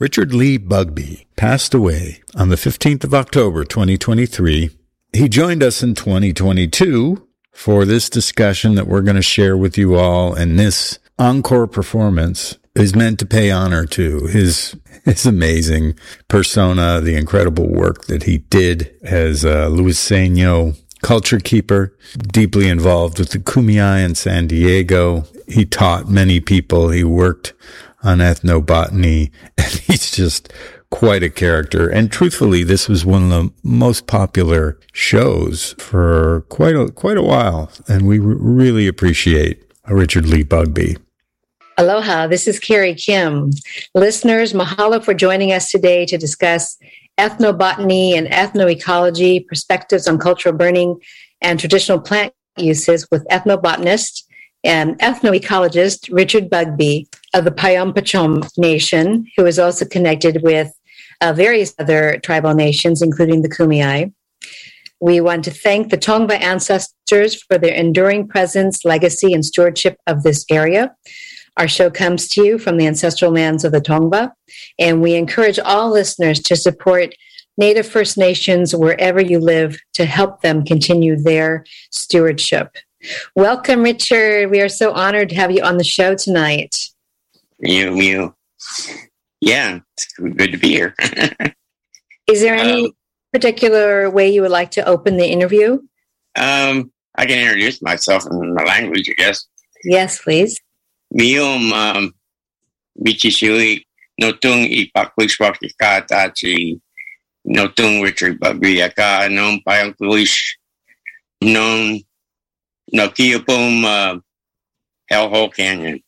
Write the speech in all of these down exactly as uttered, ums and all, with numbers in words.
Richard Lee Bugbee passed away on the fifteenth of October, twenty twenty-three. He joined us in twenty twenty-two for this discussion that we're going to share with you all, and this encore performance is meant to pay honor to his his amazing persona, the incredible work that he did as a Luiseno culture keeper, deeply involved with the Kumeyaay in San Diego. He taught many people. He worked on ethnobotany, and he's just quite a character. And truthfully, this was one of the most popular shows for quite a, quite a while, and we r- really appreciate Richard Lee Bugbee. Aloha, this is Carrie Kim. Listeners, mahalo for joining us today to discuss ethnobotany and ethnoecology, perspectives on cultural burning and traditional plant uses with ethnobotanist and ethnoecologist Richard Bugbee of the Payampachom Nation, who is also connected with uh, various other tribal nations, including the Kumeyaay. We want to thank the Tongva ancestors for their enduring presence, legacy, and stewardship of this area. Our show comes to you from the ancestral lands of the Tongva, and we encourage all listeners to support Native First Nations wherever you live to help them continue their stewardship. Welcome, Richard. We are so honored to have you on the show tonight. You, you. Yeah, it's good to be here. Is there any um, particular way you would like to open the interview? Um, I can introduce myself in my language, I guess. Yes, please. Miyom um, Michishui Notung Ipakwishwakika Tachi Notung Richard Babriaka Non Payangkuish Non Nokiopum uh, Hellhole Canyon.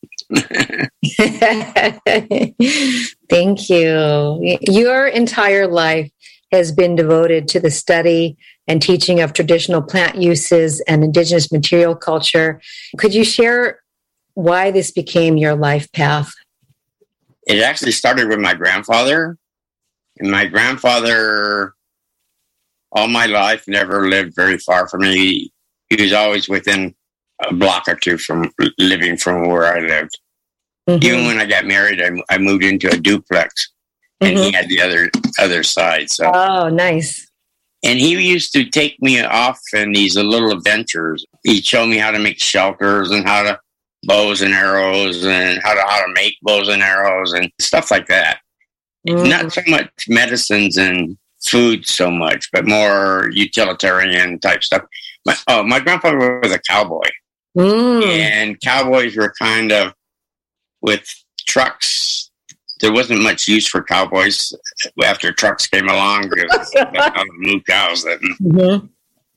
Thank you. Your entire life has been devoted to the study and teaching of traditional plant uses and indigenous material culture. Could you share why this became your life path? It actually started with my grandfather. And my grandfather, all my life, never lived very far from me. He was always within a block or two from living from where I lived. Mm-hmm. Even when I got married, I, I moved into a duplex, and mm-hmm. he had the other other side. So, oh, nice. And he used to take me off in these little adventures. He'd show me how to make shelters and how to bows and arrows and how to how to make bows and arrows and stuff like that. Mm. Not so much medicines and food so much, but more utilitarian type stuff. My, oh, my grandfather was a cowboy. Mm. And cowboys were kind of, with trucks, there wasn't much use for cowboys after trucks came along because of moo cows. Then. Mm-hmm.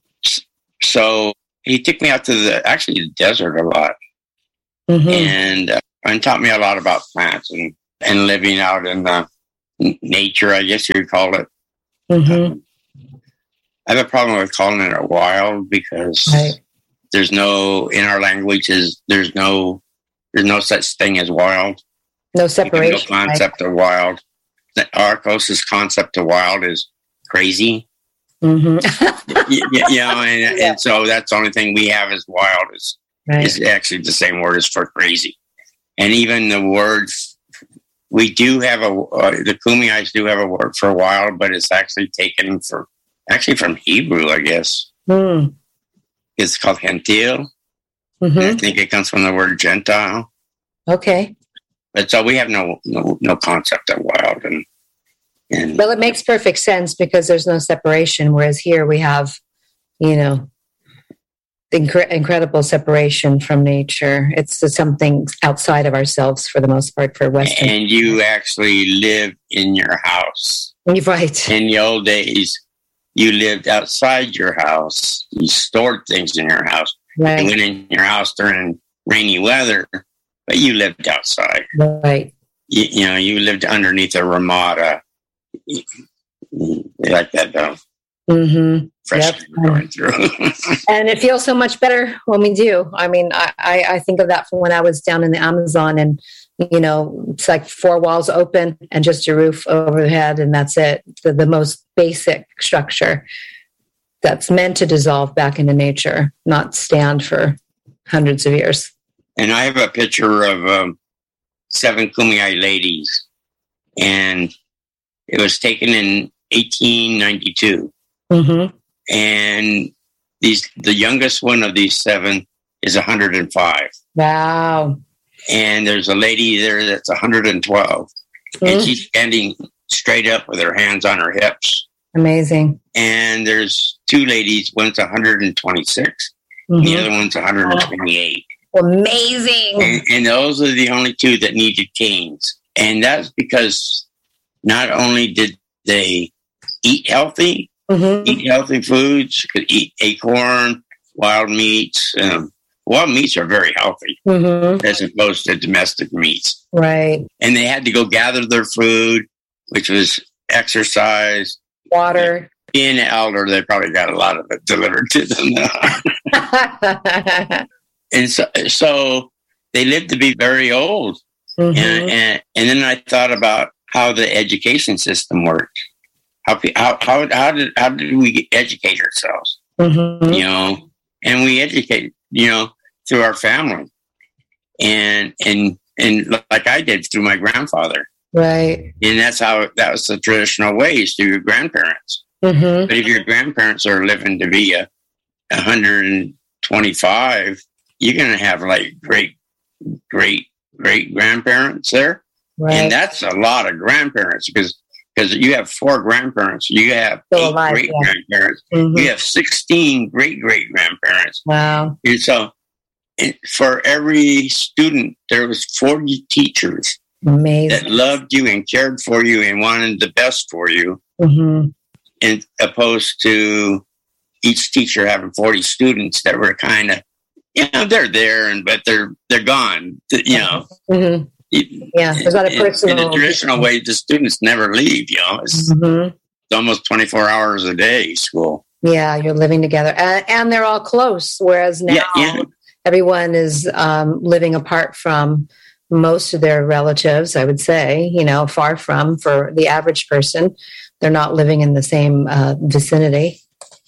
So he took me out to the, actually the desert a lot. Mm-hmm. And, uh, and taught me a lot about plants and, and living out in the nature, I guess you'd call it. Mm-hmm. Um, I have a problem with calling it a wild because right. there's no, in our languages, there's no, there's no such thing as wild. No separation. No concept right. of wild. Our closest concept to wild is crazy. Mm-hmm. you, you know, and, yeah. and so that's the only thing we have is wild is, right. is actually the same word as for crazy. And even the words, we do have a, uh, the Kumeyaay do have a word for wild, but it's actually taken for, actually from Hebrew, I guess. Mm. It's called gentil. Mm-hmm. I think it comes from the word Gentile. Okay. But so we have no no, no concept of wild. And, and well, it makes perfect sense because there's no separation, whereas here we have, you know, incre- incredible separation from nature. It's something outside of ourselves for the most part for Western. And you actually live in your house. Right. In the old days, you lived outside your house. You stored things in your house. Right. You went in your house during rainy weather, but you lived outside. Right. You, you know, you lived underneath a ramada. Like that, though. Mm-hmm. Fresh yep. going through. And it feels so much better when we do. I mean, I, I, I think of that from when I was down in the Amazon and, you know, it's like four walls open and just a roof overhead and that's it. The, the most basic structure that's meant to dissolve back into nature, not stand for hundreds of years. And I have a picture of um, seven Kumeyaay ladies. and it was taken in eighteen ninety-two. Mm-hmm. And these the youngest one of these seven is one hundred five. Wow. And there's a lady there that's one hundred twelve. Mm. And she's standing straight up with her hands on her hips. Amazing. And there's two ladies, one's one hundred twenty-six, mm-hmm. and the other one's one hundred twenty-eight. Amazing. And, and those are the only two that needed canes. And that's because not only did they eat healthy, mm-hmm. eat healthy foods, could eat acorn, wild meats. Um, wild meats are very healthy mm-hmm. as opposed to domestic meats. Right. And they had to go gather their food, which was exercise. Water. Being an elder, they probably got a lot of it delivered to them. And so, so they lived to be very old. Mm-hmm. And, and and then I thought about how the education system worked. How how how, how did how did we educate ourselves? Mm-hmm. You know, and we educate, you know, through our family, and and and like I did through my grandfather. Right. And that's how that was the traditional ways through your grandparents. Mm-hmm. But if your grandparents are living to be a one hundred twenty-five, you're going to have like great, great, great grandparents there. Right. And that's a lot of grandparents because because you have four grandparents, you have Still eight alive, great yeah. grandparents, mm-hmm. you have sixteen great great grandparents. Wow! And so, for every student, there was forty teachers. Amazing. That loved you and cared for you and wanted the best for you, mm-hmm. and opposed to each teacher having forty students that were kind of, you know, they're there and but they're they're gone. You know, mm-hmm. yeah. There's not a personal. In the traditional way, the students never leave. You know, it's, mm-hmm. it's almost twenty-four hours a day school. Yeah, you're living together, and, and they're all close. Whereas now, yeah, yeah. everyone is um, living apart from most of their relatives, I would say, you know, far from, for the average person, they're not living in the same uh, vicinity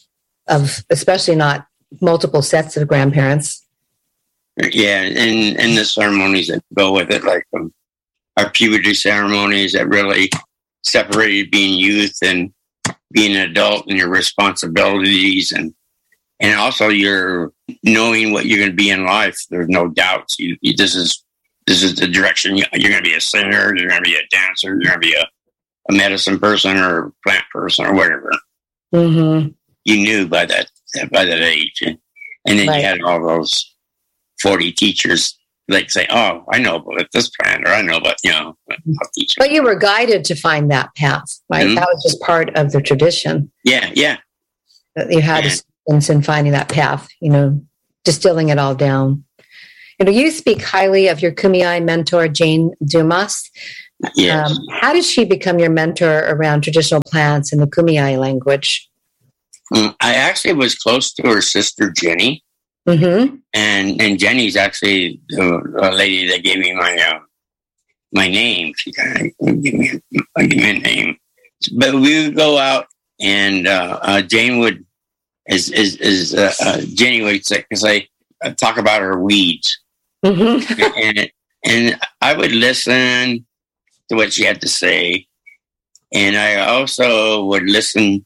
of, especially not multiple sets of grandparents. Yeah. And, and the ceremonies that go with it, like um, our puberty ceremonies that really separated being youth and being an adult and your responsibilities and, and also your knowing what you're going to be in life. There's no doubts. You, you this is, This is the direction you're going to be a singer, you're going to be a dancer, you're going to be a, a medicine person or a plant person or whatever. Mm-hmm. You knew by that by that age. And, and then right. you had all those forty teachers like say, oh, I know about this plant or I know about, you know. But you were guided to find that path, right? Mm-hmm. That was just part of the tradition. Yeah, yeah. That you had assistance in finding that path, you know, distilling it all down. You know, you speak highly of your Kumeyaay mentor, Jane Dumas. Yes. Um, how did she become your mentor around traditional plants and the Kumeyaay language? Um, I actually was close to her sister, Jenny. Mm-hmm. And and Jenny's actually the, the lady that gave me my uh, my name. She kind of gave me, a, gave me a name. But we would go out, and uh, uh, Jane would, is is, is uh, uh, Jenny would say, say uh, talk about her weeds. Mm-hmm. and and I would listen to what she had to say, and I also would listen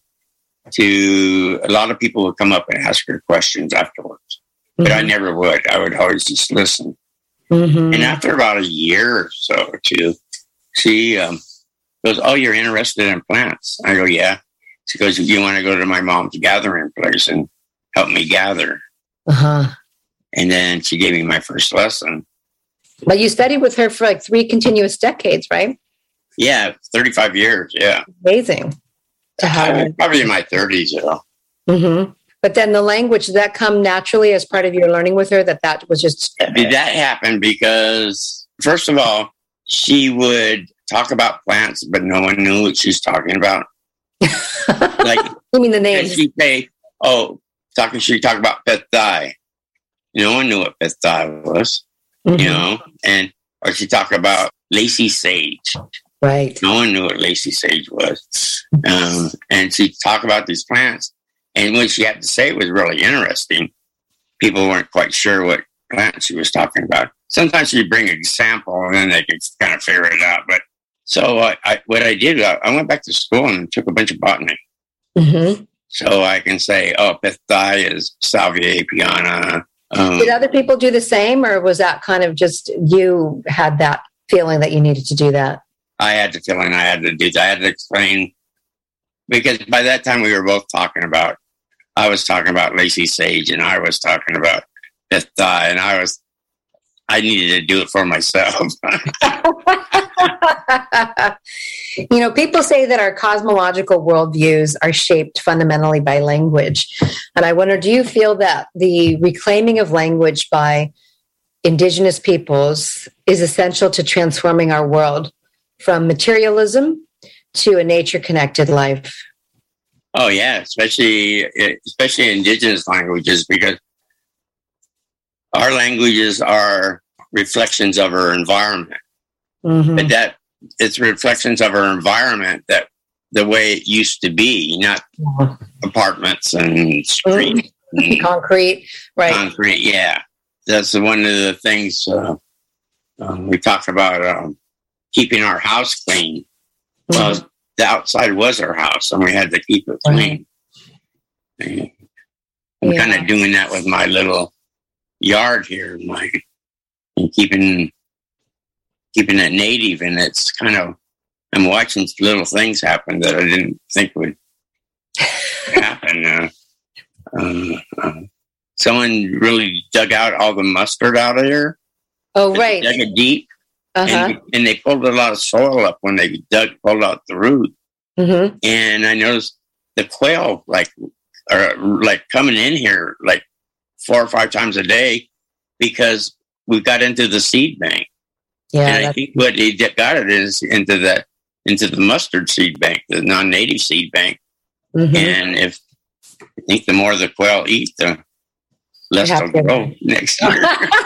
to a lot of people would come up and ask her questions afterwards, but mm-hmm. I never would. I would always just listen. Mm-hmm. And after about a year or so or two, she um, goes, "Oh, you're interested in plants?" I go, "Yeah." She goes, "You want to go to my mom's gathering place and help me gather?" Uh huh. And then she gave me my first lesson. But you studied with her for like three continuous decades, right? Yeah, thirty-five years, yeah. Amazing. To have I was probably in my thirties, you know. Mm-hmm. But then the language, did that come naturally as part of your learning with her, that that was just... Did that happen because, first of all, she would talk about plants, but no one knew what she's talking about. Like, you mean the names? She'd say, oh, talking, she'd talk about pethai. No one knew what pethai was, mm-hmm. you know, and or she talked about lacy sage. Right. No one knew what lacy sage was. Um, and she'd talk about these plants. And what she had to say was really interesting. People weren't quite sure what plant she was talking about. Sometimes she'd bring an example and then they could kind of figure it out. But So I, I, what I did, I, I went back to school and took a bunch of botany. Mm-hmm. So I can say, oh, Pithecii is Salvia apiana. Um, Did other people do the same, or was that kind of just you had that feeling that you needed to do that? I had the feeling I had to do that. I had to explain, because by that time we were both talking about, I was talking about Lacey Sage and I was talking about Pithecii, and I was, I needed to do it for myself. You know, people say that our cosmological worldviews are shaped fundamentally by language. And I wonder, do you feel that the reclaiming of language by Indigenous peoples is essential to transforming our world from materialism to a nature-connected life? Oh, yeah, especially, especially Indigenous languages, because our languages are reflections of our environment. Mm-hmm. But that it's reflections of our environment, that the way it used to be, not yeah. apartments and streets. Mm-hmm. And concrete, right. Concrete, yeah. That's one of the things uh, um, we talked about, um, keeping our house clean. Mm-hmm. Well, the outside was our house, and we had to keep it clean. Mm-hmm. I'm yeah. kind of doing that with my little yard here, my and keeping keeping it native, and it's kind of, I'm watching little things happen that I didn't think would happen. Uh, uh, uh, someone really dug out all the mustard out of here. Oh, right. They dug it deep, uh-huh. and, and they pulled a lot of soil up when they dug, pulled out the root. Mm-hmm. And I noticed the quail, like, are like coming in here like four or five times a day, because we got into the seed bank. Yeah, and I think what he got it is into the into the mustard seed bank, the non-native seed bank. Mm-hmm. And if I think the more the quail eat, the less they'll grow next year.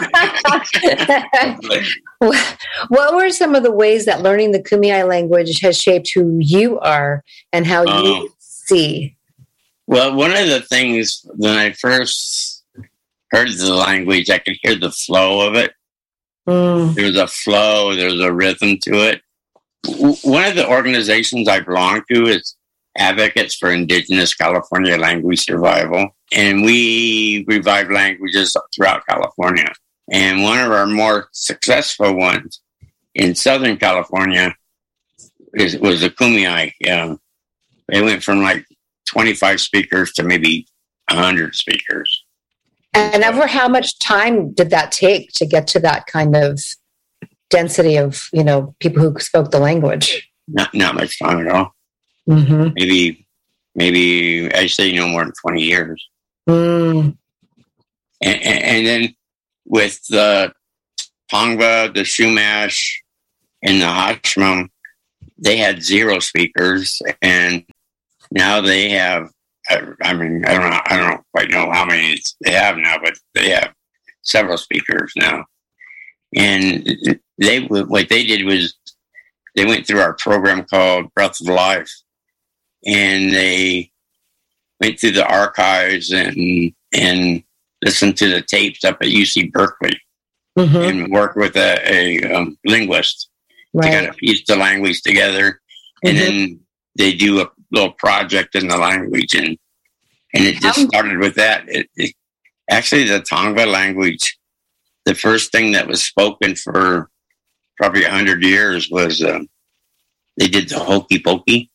What were some of the ways that learning the Kumeyaay language has shaped who you are and how uh, you see? Well, one of the things when I first heard the language, I could hear the flow of it. Mm. There's a flow, there's a rhythm to it. One of the organizations I belong to is Advocates for Indigenous California Language Survival, and we revive languages throughout California. And one of our more successful ones in Southern California is, was the Kumeyaay. Um, they went from like twenty-five speakers to maybe one hundred speakers. And over how much time did that take to get to that kind of density of, you know, people who spoke the language? Not not much time at all. Mm-hmm. Maybe, maybe I say no more than twenty years. Mm. And, and, and then with the Tongva, the Chumash, and the Hachmum, they had zero speakers, and now they have. I mean, I don't know. I don't quite know how many they have now, but they have several speakers now. And they, what they did was they went through our program called Breath of Life, and they went through the archives and and listened to the tapes up at U C Berkeley, mm-hmm. and worked with a, a um, linguist right. to kind of piece the language together, mm-hmm. and then they do a little project in the language, and and it just started with that. It, it, actually, the Tongva language, the first thing that was spoken for probably a hundred years was um, they did the hokey pokey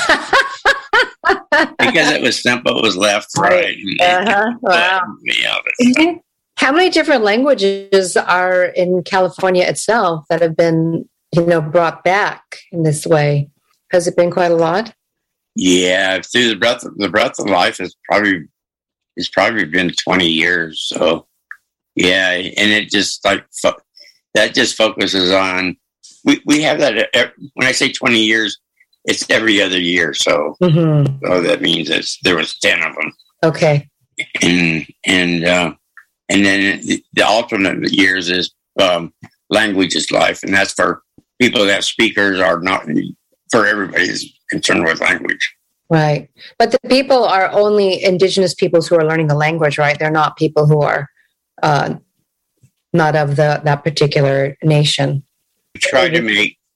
because it was simple. It was left, right. Uh-huh. Wow. Mm-hmm. How many different languages are in California itself that have been, you know, brought back in this way? Has it been quite a lot? Yeah, through the breath of the breath of life is probably it's probably been twenty years. So yeah, and it just like fo- that just focuses on we, we have that when I say twenty years, it's every other year. So mm-hmm. so that means it's there was ten of them. Okay, and and uh, and then the, the alternate years is um, language is life, and that's for people that speakers are not. For everybody's concerned with language. Right. But the people are only Indigenous peoples who are learning the language, right? They're not people who are uh, not of the that particular nation. We try to make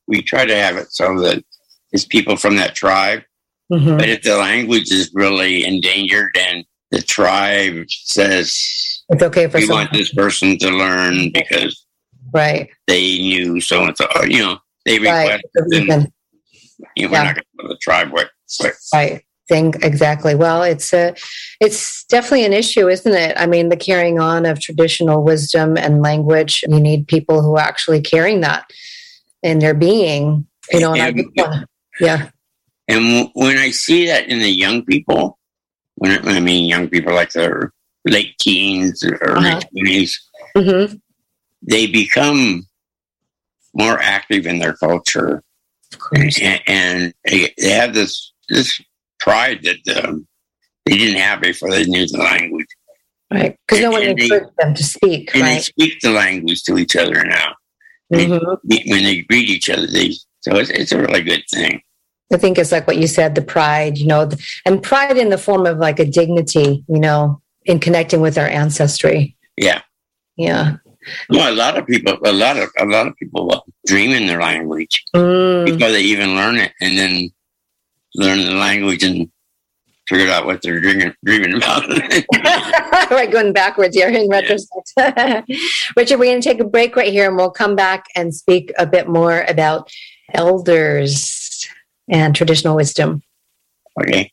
we try to have it so that it's people from that tribe. Mm-hmm. But if the language is really endangered and the tribe says it's okay for we someone. want this person to learn because right. they knew so and so, you know, they requested, right. and you know, we're yeah. not going to go to the tribe way. Right. Thing exactly. Well, it's a, it's definitely an issue, isn't it? I mean, the carrying on of traditional wisdom and language. You need people who are actually carrying that in their being. You know, and, and I just wanna, yeah. And when I see that in the young people, when I mean young people like the late teens or early uh-huh. twenties, mm-hmm. they become more active in their culture, and, and they have this this pride that um, they didn't have before they knew the language. Right, because no one encouraged them to speak. And right? they speak the language to each other now. Mm-hmm. They, when they greet each other, they so it's, it's a really good thing. I think it's like what you said, the pride, you know, and pride in the form of like a dignity, you know, in connecting with our ancestry. Yeah. Yeah. Well, a lot of people, a lot of, a lot of people dream in their language mm. before they even learn it, and then learn the language and figure out what they're dreaming, dreaming about. Right, going backwards here in retrospect. Yeah. Richard, we're going to take a break right here, and we'll come back and speak a bit more about elders and traditional wisdom. Okay.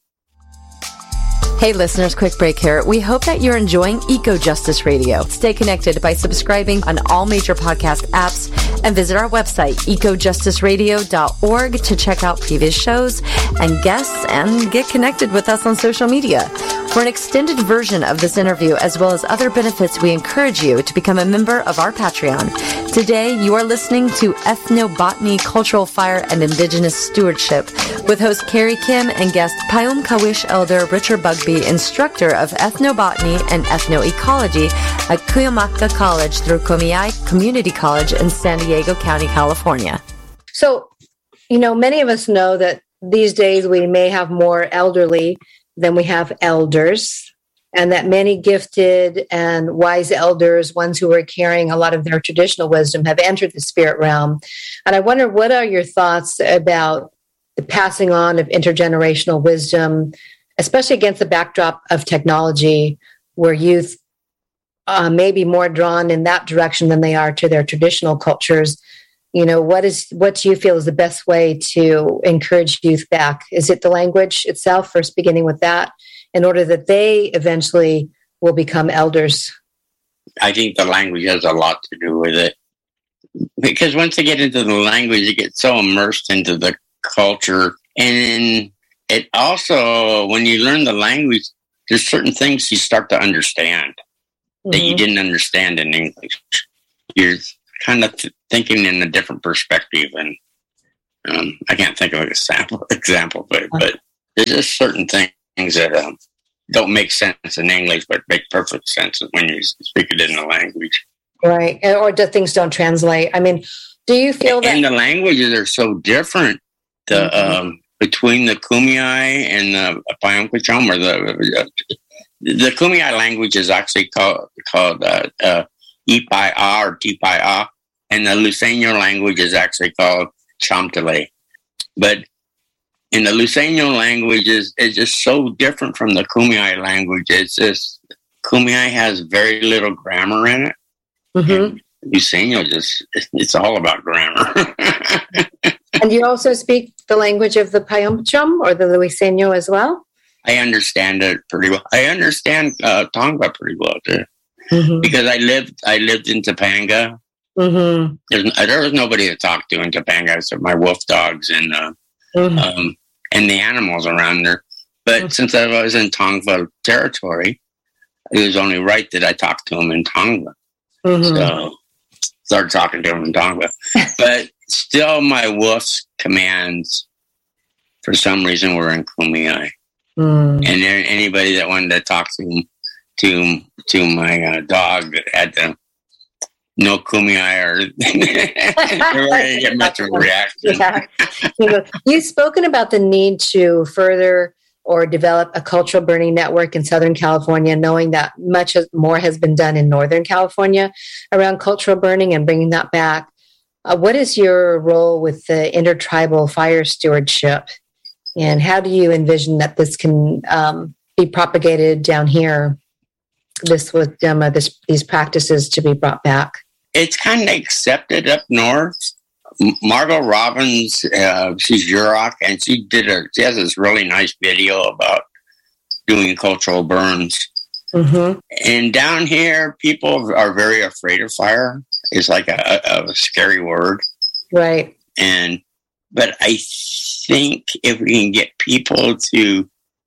Hey listeners, quick break here. We hope that you're enjoying Eco Justice Radio. Stay connected by subscribing on all major podcast apps and visit our website, eco justice radio dot org, to check out previous shows and guests and get connected with us on social media. For an extended version of this interview, as well as other benefits, we encourage you to become a member of our Patreon. Today, you are listening to Ethnobotany, Cultural Fire, and Indigenous Stewardship with host Carrie Kim and guest Payum Kawish Elder Richard Bugbee, instructor of ethnobotany and ethnoecology at Cuyamaca College through Comiai Community College in San Diego County, California. So, you know, many of us know that these days we may have more elderly than we have elders, and that many gifted and wise elders, ones who are carrying a lot of their traditional wisdom, have entered the spirit realm. And I wonder, what are your thoughts about the passing on of intergenerational wisdom, especially against the backdrop of technology, where youth uh, may be more drawn in that direction than they are to their traditional cultures? You know, what is what do you feel is the best way to encourage youth back? Is it the language itself, first beginning with that, in order that they eventually will become elders? I think the language has a lot to do with it. Because once they get into the language, you get so immersed into the culture. And it also, when you learn the language, there's certain things you start to understand mm-hmm. that you didn't understand in English. You're kind of th- thinking in a different perspective. And um, I can't think of an example, example but, but there's just certain things that um, don't make sense in English, but make perfect sense when you speak it in the language. Right. Or the things don't translate. I mean, do you feel that... And the languages are so different. The mm-hmm. um, between the Kumeyaay and the Payam-Kacham, or the the Kumeyaay language is actually called called uh, uh, Ipai-A or Tipai-A, and the Luiseño language is actually called Chamtile. But in the Luiseño language is is just so different from the Kumeyaay language. It's just Kumeyaay has very little grammar in it. Mm-hmm. Luiseño just it's all about grammar. And you also speak the language of the Payam-Kacham or the Luiseño as well? I understand it pretty well. I understand uh, Tongva pretty well too, mm-hmm. because I lived I lived in Topanga. Mm-hmm. There's, there was nobody to talk to in Topanga, except my wolf dogs and uh, mm-hmm. um, and the animals around there. But mm-hmm. since I was in Tongva territory, it was only right that I talked to them in Tongva. Mm-hmm. So started talking to them in Tongva. But still, my wolf's commands, for some reason, were in Kumeyaay. Mm. And there, anybody that wanted to talk to to to my uh, dog that had to know Kumeyaay, or they were going to get much of a reaction. Yeah. You've spoken about the need to further or develop a cultural burning network in Southern California, knowing that much more has been done in Northern California around cultural burning and bringing that back. Uh, what is your role with the intertribal fire stewardship? And how do you envision that this can um, be propagated down here, this with um, uh, this, these practices to be brought back? It's kind of accepted up north. Margot Robbins, uh, she's Yurok, and she did a, she has this really nice video about doing cultural burns. Mm-hmm. And down here, people are very afraid of fire. It's like a, a, a scary word. Right. And, but I think if we can get people to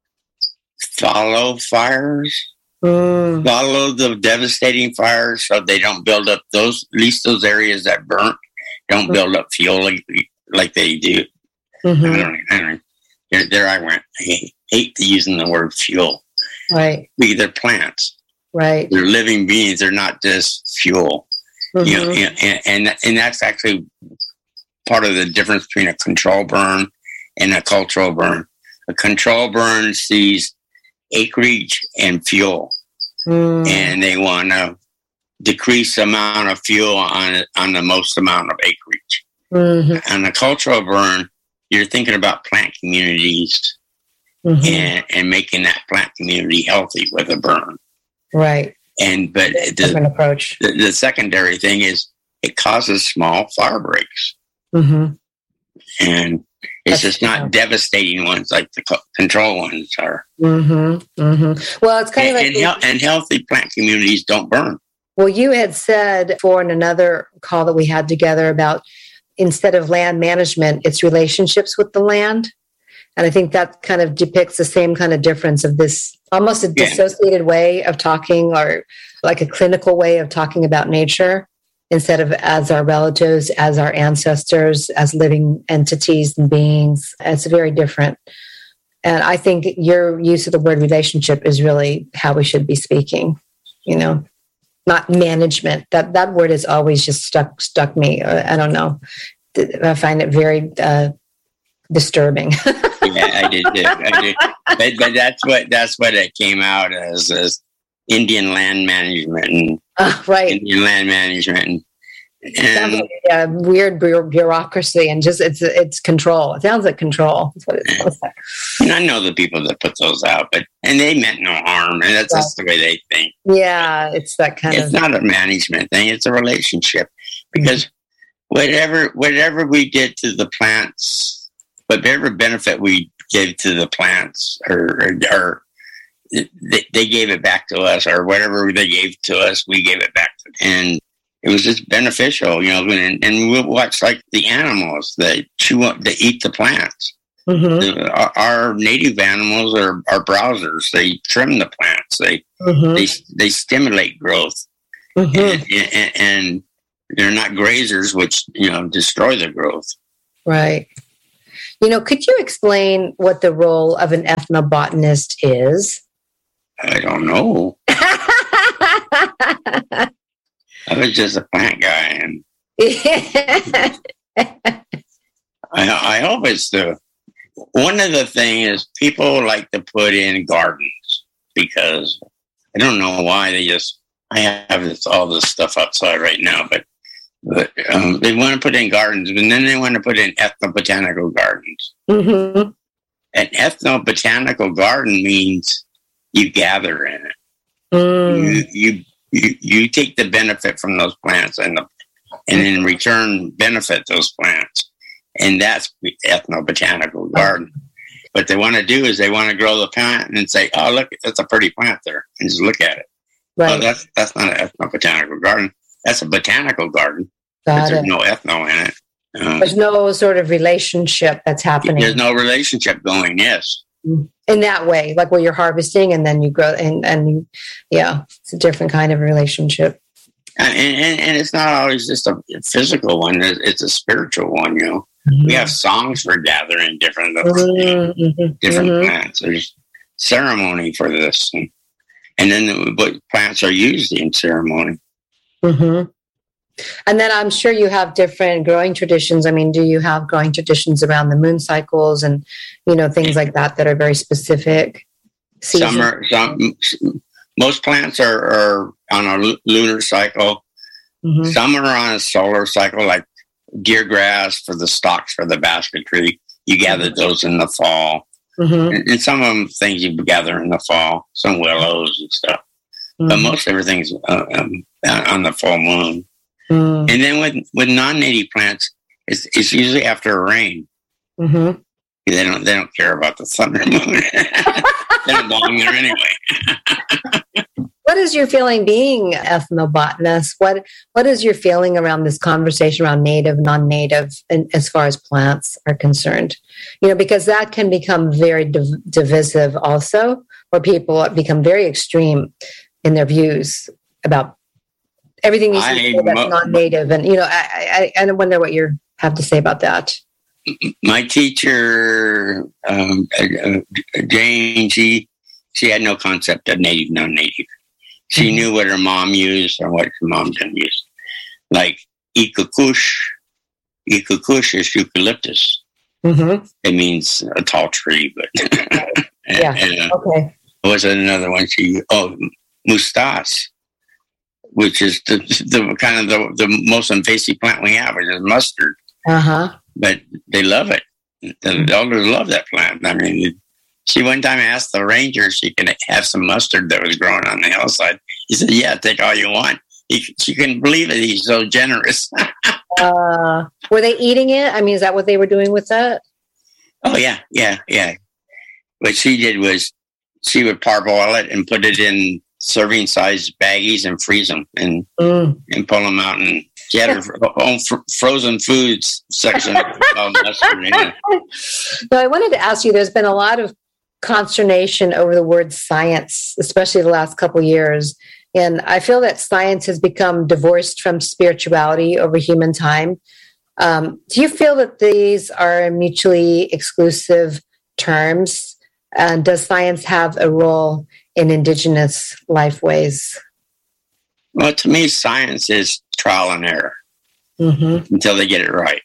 follow fires, mm. follow the devastating fires so they don't build up those, at least those areas that burnt, don't build up fuel like, like they do. Mm-hmm. I don't know. I don't know. There, there I went. I hate, hate using the word fuel. Right. Because they're plants. Right. They're living beings. They're not just fuel. Mm-hmm. You know, and, and and that's actually part of the difference between a control burn and a cultural burn. A control burn sees acreage and fuel, mm. and they want to decrease the amount of fuel on on the most amount of acreage. Mm-hmm. On a cultural burn, you're thinking about plant communities mm-hmm. and, and making that plant community healthy with a burn. Right. And but the, different approach. The, the secondary thing is it causes small fire breaks, mm-hmm. and it's That's just not true. Devastating ones like the co- control ones are. Mm-hmm. Mm-hmm. Well, it's kind and, of like and, he- and healthy plant communities don't burn. Well, you had said for in another call that we had together about instead of land management, it's relationships with the land. And I think that kind of depicts the same kind of difference of this almost a dissociated yeah. way of talking, or like a clinical way of talking about nature instead of as our relatives, as our ancestors, as living entities and beings. It's very different. And I think your use of the word relationship is really how we should be speaking, you know, not management. That that word has always just stuck stuck me. I don't know. I find it very uh, disturbing. Yeah, I did too. I did. But, but that's what that's what it came out as, as Indian land management and uh, right. Indian land management and, and like a weird bureaucracy and just it's it's control. It sounds like control. That's what it sounds like. And I know the people that put those out, but and they meant no harm, and that's right. just the way they think. Yeah, it's that kind it's of. It's not a management thing; it's a relationship. Because mm-hmm. whatever whatever we did to the plants. Whatever benefit we gave to the plants, or, or, or they, they gave it back to us, or whatever they gave to us, we gave it back to them. And it was just beneficial, you know. And, and we'll watch like the animals that chew up, they eat the plants. Mm-hmm. The, our, our native animals are, are browsers. They trim the plants. They mm-hmm. they they stimulate growth, mm-hmm. and, and, and they're not grazers, which you know destroy the growth. Right. You know, could you explain what the role of an ethnobotanist is? I don't know. I was just a plant guy, and I, I hope it's the one of the things is people like to put in gardens because I don't know why they just I have this, all this stuff outside right now, but. But um, they want to put in gardens, and then they want to put in ethnobotanical gardens. Mm-hmm. An ethnobotanical garden means you gather in it. Mm. You, you you you take the benefit from those plants, and the, and in return benefit those plants, and that's the ethnobotanical garden. What they want to do is they want to grow the plant and say, "Oh, look, that's a pretty plant there," and just look at it. Right. Oh, that's that's not an ethnobotanical garden. That's a botanical garden. But there's no ethno in it. Um, there's no sort of relationship that's happening. There's no relationship going, yes. In that way, like where you're harvesting and then you grow, and, and you, yeah, it's a different kind of relationship. And, and, and it's not always just a physical one, it's a spiritual one, you know. Mm-hmm. We have songs for gathering different, mm-hmm. different mm-hmm. plants. There's ceremony for this. And, and then what plants are used in ceremony. Mm-hmm. And then I'm sure you have different growing traditions. I mean, do you have growing traditions around the moon cycles and, you know, things like that that are very specific? Some are, some, most plants are, are on a lunar cycle. Mm-hmm. Some are on a solar cycle, like deer grass for the stalks for the basketry. You gather those in the fall. Mm-hmm. And, and some of them things you gather in the fall, some willows and stuff. Mm-hmm. But most everything's uh, um, on the full moon. Mm-hmm. And then with, with non-native plants, it's, it's usually after a rain. Mm-hmm. They don't they don't care about the sun or moon. They don't belong there anyway. What is your feeling being ethnobotanist? What what is your feeling around this conversation around native, non-native, and as far as plants are concerned? You know, because that can become very div- divisive also, where people become very extreme in their views about everything you say that's mo- non-native. And, you know, I, I, I wonder what you have to say about that. My teacher, um, uh, Jane, she, she had no concept of native, non-native. She mm-hmm. knew what her mom used or what her mom didn't use. Like Ikukush, Ikukush is eucalyptus. Mm-hmm. It means a tall tree, but and, yeah, and, uh, okay. Was another one she? Oh, mustas, which is the, the kind of the, the most invasive plant we have, which is mustard. Uh huh. But they love it. The elders love that plant. I mean, she one time asked the ranger if she can have some mustard that was growing on the hillside. He said, "Yeah, take all you want." He, she couldn't believe it. He's so generous. uh, were they eating it? I mean, is that what they were doing with that? Oh yeah, yeah, yeah. What she did was she would parboil it and put it in serving size baggies and freeze them and mm. and pull them out. And she had her own fr- frozen foods section. mustard, yeah. So I wanted to ask you, there's been a lot of consternation over the word science, especially the last couple of years. And I feel that science has become divorced from spirituality over human time. Um, do you feel that these are mutually exclusive terms? And does science have a role in indigenous lifeways? Well, to me, science is trial and error mm-hmm. until they get it right.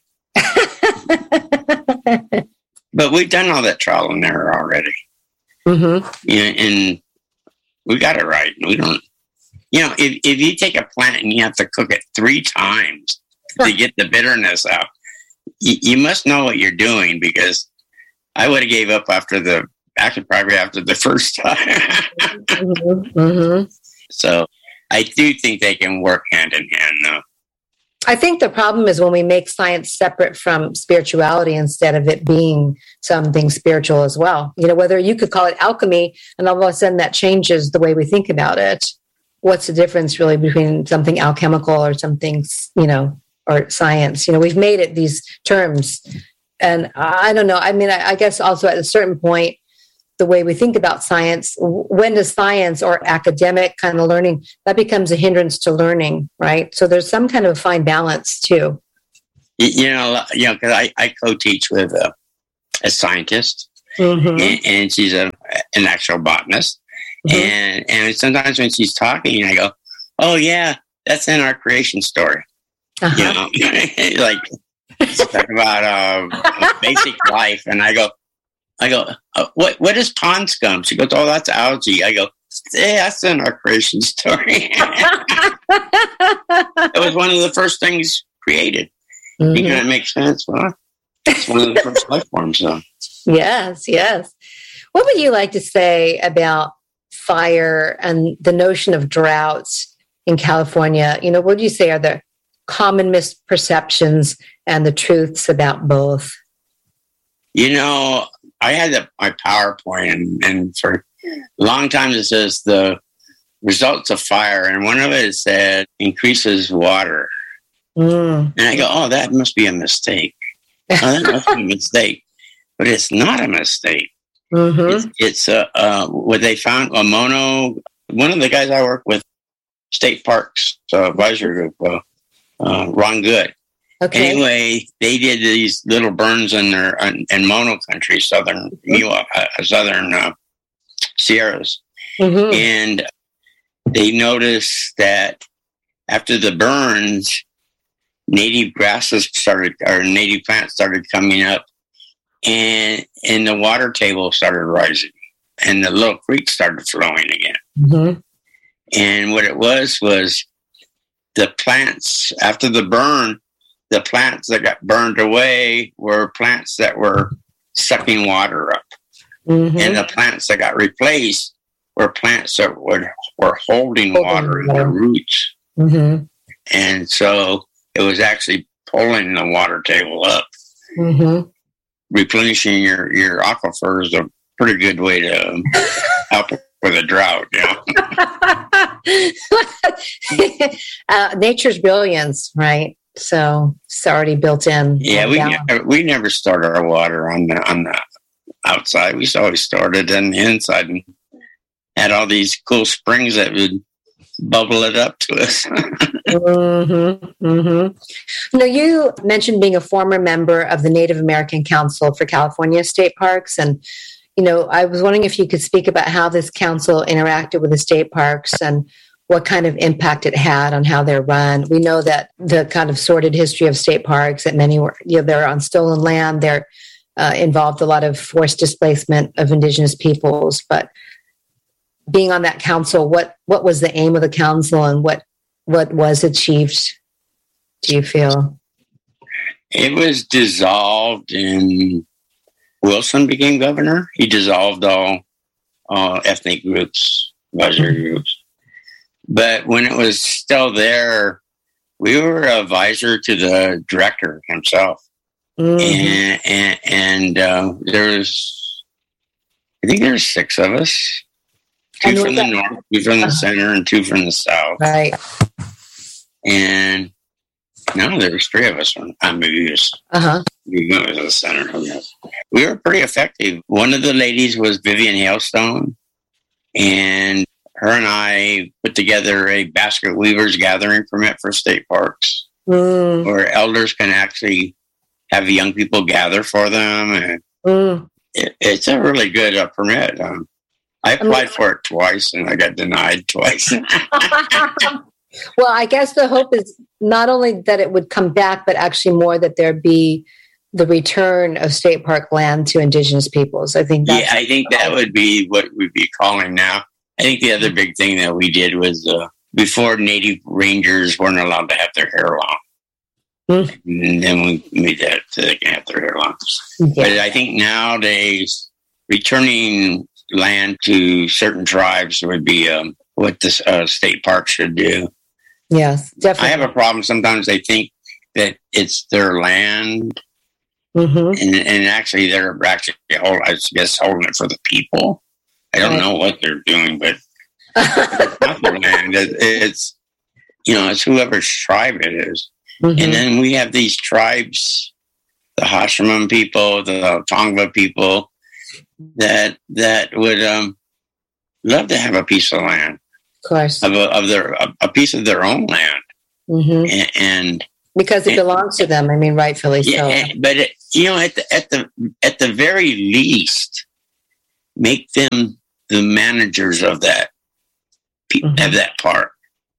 But we've done all that trial and error already. Mm-hmm. Yeah, and we got it right. We don't, you know, if, if you take a plant and you have to cook it three times to get the bitterness out, you, you must know what you're doing, because I would have gave up after the, actually probably after the first time. mm-hmm. Mm-hmm. So I do think they can work hand in hand, though. I think the problem is when we make science separate from spirituality instead of it being something spiritual as well. You know, whether you could call it alchemy and all of a sudden that changes the way we think about it. What's the difference really between something alchemical or something, you know, or science? You know, we've made it these terms. And I don't know. I mean, I, I guess also at a certain point, the way we think about science, when does science or academic kind of learning, that becomes a hindrance to learning, right? So there's some kind of a fine balance too. You know, you know, because I, I co-teach with a, a scientist, mm-hmm. and, and she's a, an actual botanist. Mm-hmm. And and sometimes when she's talking, I go, "Oh yeah, that's in our creation story." Uh-huh. You know, like talk about uh, basic life, and I go, I go, uh, "What what is pond scum?" She goes, "Oh, that's algae." I go, "Yeah, that's in our creation story." It was one of the first things created. Mm-hmm. You know, it makes sense. Well, it's one of the first life forms, though. Yes, yes. What would you like to say about fire and the notion of droughts in California? You know, what do you say are the common misperceptions and the truths about both? You know, I had the, my PowerPoint, and, and for a long time it says the results of fire, and one of it said increases water. Mm. And I go, oh, that must be a mistake. Oh, that must be a mistake. But it's not a mistake. Mm-hmm. It's, it's uh, uh, what they found, a mono, one of the guys I work with, State Parks uh, Advisory Group, uh, uh, Ron Good. Okay. Anyway, they did these little burns in their in, in mono country, southern mm-hmm. uh, southern uh, Sierras, mm-hmm. and they noticed that after the burns, native grasses started, or native plants started coming up, and and the water table started rising, and the little creek started flowing again. Mm-hmm. And what it was was the plants after the burn, the plants that got burned away were plants that were sucking water up. Mm-hmm. And the plants that got replaced were plants that would, were holding, holding water in their roots. Mm-hmm. And so it was actually pulling the water table up. Mm-hmm. Replenishing your, your aquifer is a pretty good way to help with a drought, you know. uh, nature's brilliance, right? So it's already built in. Yeah, we never, we never stored our water on the on the outside. We always stored it on the inside and had all these cool springs that would bubble it up to us. mm-hmm, mm-hmm. Now, you mentioned being a former member of the Native American Council for California State Parks, and you know, I was wondering if you could speak about how this council interacted with the state parks and what kind of impact it had on how they're run. We know that the kind of sordid history of state parks, that many were, you know, they're on stolen land. They're uh, involved a lot of forced displacement of indigenous peoples. But being on that council, what what was the aim of the council, and what what was achieved, do you feel? It was dissolved in Wilson became governor. He dissolved all uh, ethnic groups, advisory groups. But when it was still there, we were advisor to the director himself. Mm-hmm. And, and, and uh, there was, I think there were six of us. Two from the north, two from the center, and two from the south. Right. And no, there was three of us. I maybe it was, uh-huh. maybe it was the center. We were pretty effective. One of the ladies was Vivian Hailstone, and her and I put together a basket weavers gathering permit for state parks, mm. where elders can actually have young people gather for them, and mm. it, it's a really good uh, permit. Um, I applied I mean, for it twice, and I got denied twice. Well, I guess the hope is not only that it would come back, but actually more that there be the return of state park land to indigenous peoples. I think that's yeah, I think that would be what we'd be calling now. I think the other big thing that we did was uh, before Native Rangers weren't allowed to have their hair long. Mm-hmm. And then we made that so they can have their hair long. Yeah. But I think nowadays returning land to certain tribes would be um, what the uh, state park should do. Yes, definitely. I have a problem. Sometimes they think that it's their land, mm-hmm. and, and actually they're actually, hold, I guess, holding it for the people. I don't right. know what they're doing, but it's not their land. It's, you know, it's whoever's tribe it is. Mm-hmm. And then we have these tribes, the Hashiman people, the Tongva people, that that would um, love to have a piece of land. Of course, of, a, of their a, a piece of their own land, mm-hmm. and, and because it and, belongs to them. I mean, rightfully yeah, so. And, but it, you know, at the at the at the very least, make them the managers of that mm-hmm. of that park.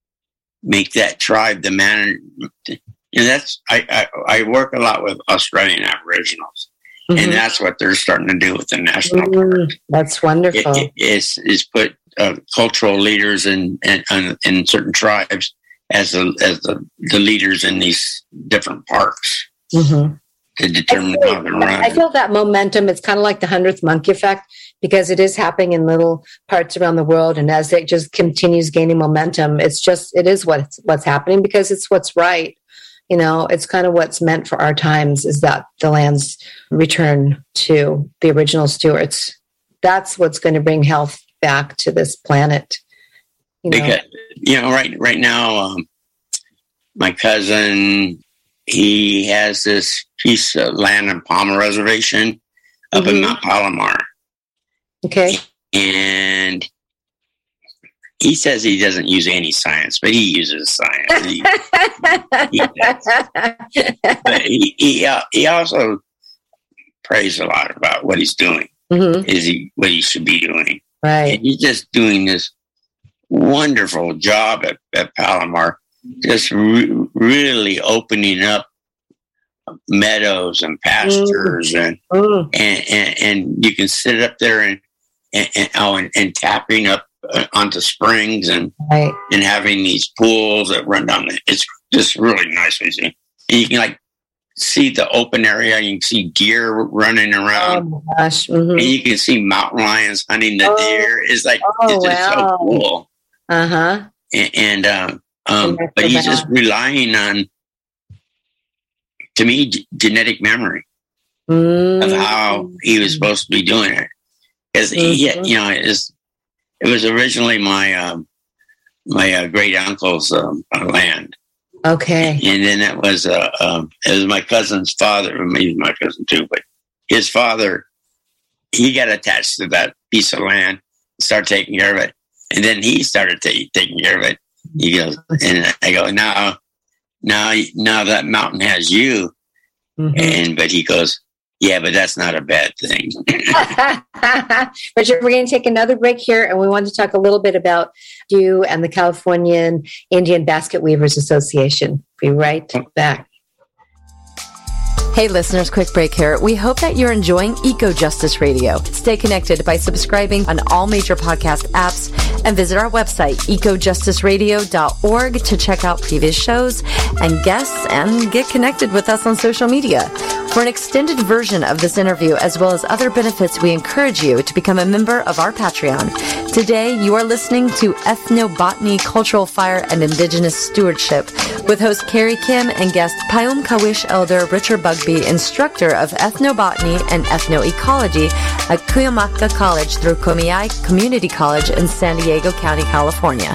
Make that tribe the manager. And that's I, I I work a lot with Australian Aboriginals, mm-hmm. and that's what they're starting to do with the national mm-hmm. park. That's wonderful. It, it, is is put uh, cultural leaders in, in in certain tribes as the as the, the leaders in these different parks mm-hmm. to determine I feel, how to run. I feel that momentum. It's kind of like the hundredth monkey effect, because it is happening in little parts around the world, and as it just continues gaining momentum, it's just it is what's what's happening because it's what's right. You know, it's kind of what's meant for our times is that the lands return to the original stewards. That's what's going to bring health back to this planet. You know, because, you know right right now, um, my cousin, he has this piece of land in Palmer Reservation up mm-hmm. in Mount Palomar. Okay. And he says he doesn't use any science, but he uses science. He, he but he he, uh, he also prays a lot about what he's doing. Mm-hmm. Is he what he should be doing? Right. And he's just doing this wonderful job at, at Palomar, just re- really opening up meadows and pastures, mm. and, mm. and and and you can sit up there and and, and, oh, and, and tapping up uh, onto springs and right. and having these pools that run down. The, it's just really nice to see. And you can like see the open area. You can see deer running around. Oh my gosh! Mm-hmm. And you can see mountain lions hunting the oh. deer. It's like oh, it's just wow. so cool. Uh huh. And, and um, um, but he's just relying on, to me, g- genetic memory mm-hmm. of how he was supposed to be doing it. Because mm-hmm. you know, it's, it was originally my um, my uh, great uncle's um, land. Okay. And then it was uh, um, it was my cousin's father. Maybe my cousin too, but his father, he got attached to that piece of land, started taking care of it, and then he started t- taking care of it. He goes, and I go, now, now, now that mountain has you, mm-hmm. and but he goes, yeah, but that's not a bad thing. Richard, we're going to take another break here, and we want to talk a little bit about you and the Californian Indian Basket Weavers Association. Be right back. Hey listeners, quick break here. We hope that you're enjoying Eco Justice Radio. Stay connected by subscribing on all major podcast apps and visit our website, eco justice radio dot org, to check out previous shows and guests and get connected with us on social media. For an extended version of this interview, as well as other benefits, we encourage you to become a member of our Patreon. Today, you are listening to Ethnobotany, Cultural Fire, and Indigenous Stewardship with host Carrie Kim and guest Payum Kawish Elder Richard Bugby, instructor of Ethnobotany and Ethnoecology at Cuyamaca College through Comiai Community College in San Diego County, California.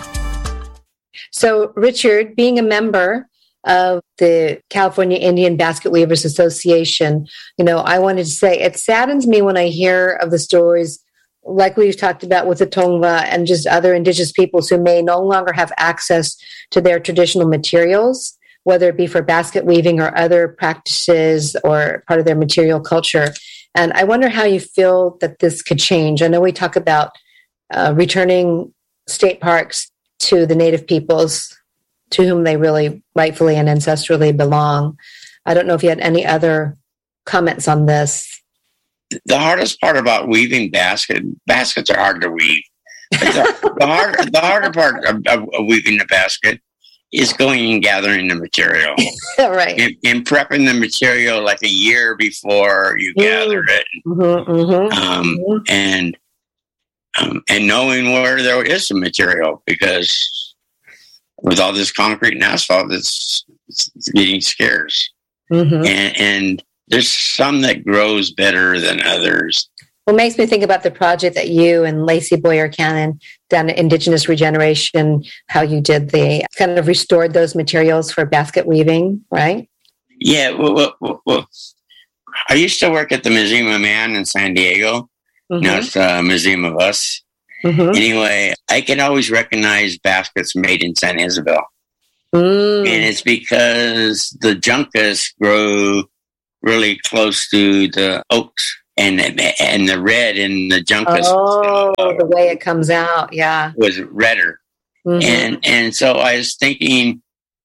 So, Richard, being a member of the California Indian Basket Weavers Association, you know, I wanted to say it saddens me when I hear of the stories like we've talked about with the Tongva and just other indigenous peoples who may no longer have access to their traditional materials, whether it be for basket weaving or other practices or part of their material culture. And I wonder how you feel that this could change. I know we talk about uh, returning state parks to the native peoples to whom they really rightfully and ancestrally belong. I don't know if you had any other comments on this. The hardest part about weaving basket, baskets are hard to weave. The, the, hard, the harder part of, of weaving the basket is going and gathering the material. Right. And, and prepping the material like a year before you mm. gather it. Mm-hmm, mm-hmm, um, mm-hmm. And um, and knowing where there is some material, because with all this concrete and asphalt, it's, it's getting scarce. Mm-hmm. And, and there's some that grows better than others. Well, it makes me think about the project that you and Lacey Boyer Cannon done, Indigenous Regeneration, how you did the kind of restored those materials for basket weaving, right? Yeah. Well, well, well, I used to work at the Museum of Man in San Diego. Mm-hmm. Now it's the Museum of Us. Mm-hmm. Anyway, I can always recognize baskets made in San Isabel. Mm. And it's because the juncus grow really close to the oaks, and and the red in the juncus. Oh, uh, the way it comes out, yeah. Was redder. Mm-hmm. And and so I was thinking,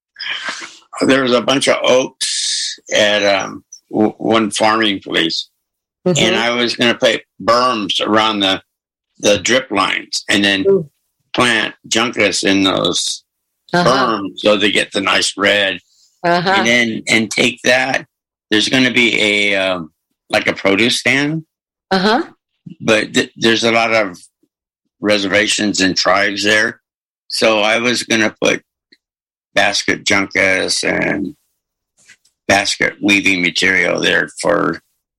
there was a bunch of oaks at um, w- one farming place. Mm-hmm. And I was going to put berms around the the drip lines, and then Ooh. plant juncus in those uh-huh. berms so they get the nice red. Uh-huh. And then and take that. There's going to be a um, like a produce stand. Uh huh. But th- there's a lot of reservations and tribes there, so I was going to put basket juncus and basket weaving material there for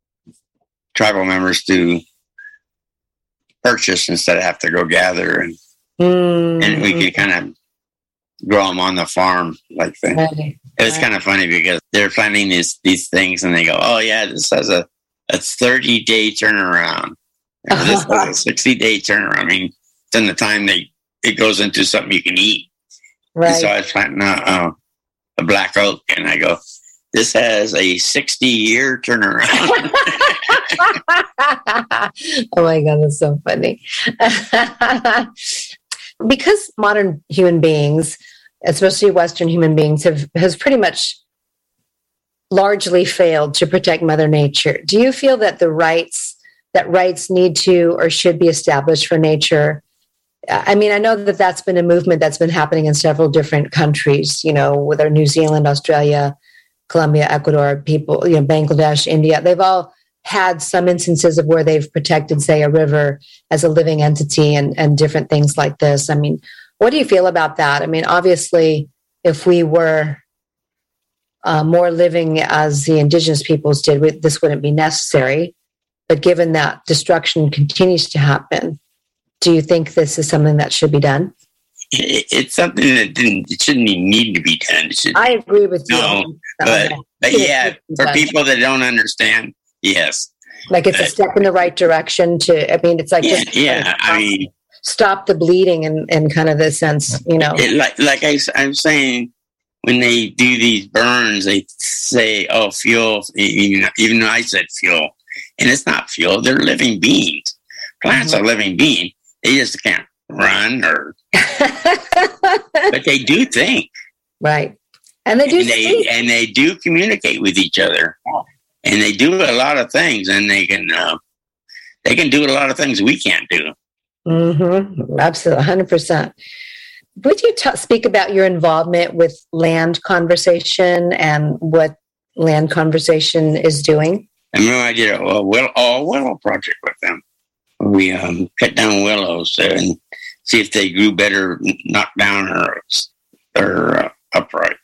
tribal members to purchase instead of have to go gather, and mm-hmm. and we could kind of grow them on the farm like that. Right. It was right. kind of funny because they're planning these these things and they go, oh yeah, this has a, a thirty day turnaround. You know, this has a sixty day turnaround. I mean, then the time they it goes into something you can eat. Right. And so I was planting a, uh, a black oak, and I go, this has a sixty year turnaround. Oh my God, that's so funny. Because modern human beings, especially Western human beings, have has pretty much largely failed to protect Mother Nature. Do you feel that the rights that rights need to or should be established for nature? I mean, I know that that's been a movement that's been happening in several different countries, you know, whether New Zealand, Australia, Colombia, Ecuador, people, you know, Bangladesh, India, they've all had some instances of where they've protected, say, a river as a living entity and, and different things like this. I mean, what do you feel about that? I mean, obviously, if we were uh, more living as the indigenous peoples did, we, this wouldn't be necessary. But given that destruction continues to happen, do you think this is something that should be done? It, it's something that didn't, it shouldn't even need to be done. Should, I agree with you. No, but, but yeah, for people that don't understand, yes. Like it's but, a step in the right direction to, I mean, it's like, yeah, just yeah, stop, I mean, stop the bleeding in, in kind of the sense, you know. It, like like I, I'm saying, when they do these burns, they say, oh, fuel, even, even though I said fuel. And it's not fuel, they're living beings. Plants mm-hmm. are living beings. They just can't run or, but they do think. Right. And they do and they, and they do communicate with each other. And they do a lot of things, and they can, uh, they can do a lot of things we can't do. Mm-hmm. Absolutely, one hundred percent. Would you t- speak about your involvement with Land Conversation and what Land Conversation is doing? I remember I did a, a, willow, a willow project with them. We um, cut down willows and see if they grew better knocked down or, or uh, upright.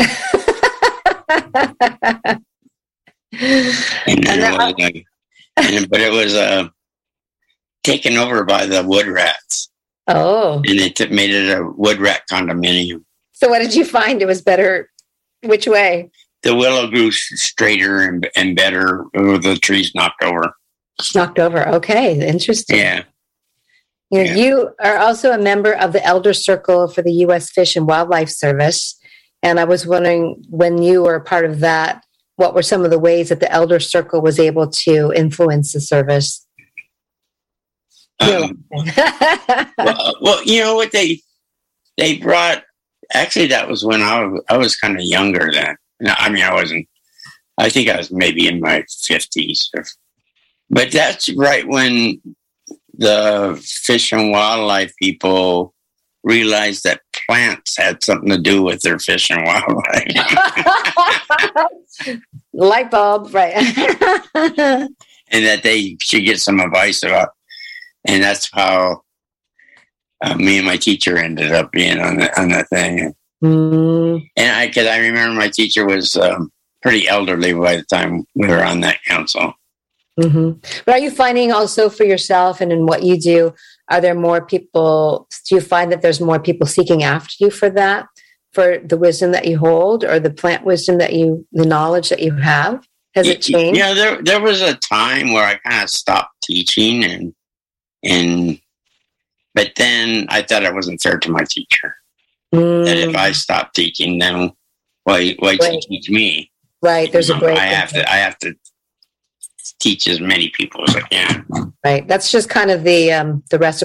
and then and it was, like, and, but it was uh, taken over by the wood rats. Oh. And it t- made it a wood rat condominium. So what did you find? It was better? Which way? The willow grew straighter and, and better with the trees knocked over. Knocked over. Okay. Interesting. Yeah. You know, yeah. You are also a member of the Elder Circle for the U S Fish and Wildlife Service. And I was wondering, when you were a part of that, what were some of the ways that the Elder Circle was able to influence the service? Um, well, well, you know what they they brought. Actually, that was when I was I was kind of younger then. No, I mean, I wasn't. I think I was maybe in my fifties. But that's right when the fish and wildlife people realized that plants had something to do with their fish and wildlife. Light bulb, right? And that they should get some advice about. And that's how uh, me and my teacher ended up being on the on that thing. Mm. And I, because I remember my teacher was um, pretty elderly by the time we were on that council. Mm-hmm. But are you finding also for yourself and in what you do, are there more people, do you find that there's more people seeking after you for that, for the wisdom that you hold or the plant wisdom that you, the knowledge that you have? Has it changed? Yeah, there there was a time where I kind of stopped teaching and, and, but then I thought I wasn't fair to my teacher. Mm. That if I stopped teaching, then why, why right. teach me? Right, there's you know, a break. I have to, I have to teach as many people as I can. Right. That's just kind of the um, the reciprocity